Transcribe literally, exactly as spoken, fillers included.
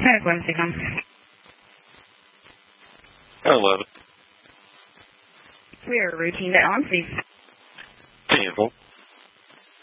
Tag one signal. eleven. We are routine to Allen, please. Cancel.